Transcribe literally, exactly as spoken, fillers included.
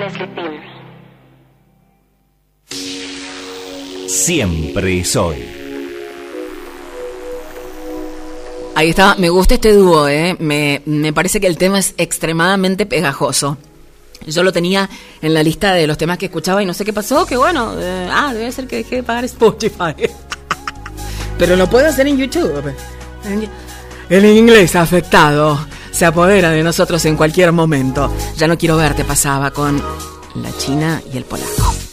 Leslie Pim. Siempre es hoy. Ahí está, me gusta este dúo, ¿eh? Me, me parece que el tema es extremadamente pegajoso. Yo lo tenía en la lista de los temas que escuchaba y no sé qué pasó, que bueno, eh, ah, debe ser que dejé de pagar Spotify. Pero lo puedo hacer en YouTube. El inglés afectado se apodera de nosotros en cualquier momento. Ya no quiero verte pasaba con la china y el polaco.